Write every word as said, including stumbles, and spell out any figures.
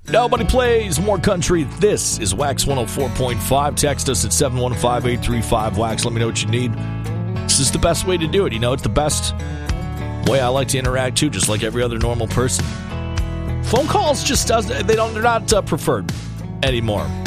Nobody plays more country. This is Wax one oh four point five. Text us at seven one five, eight three five, wax. Let me know what you need. This is the best way to do it. You know, it's the best way I like to interact too, just like every other normal person. Phone calls just doesn't, they don't, they're not uh, preferred anymore.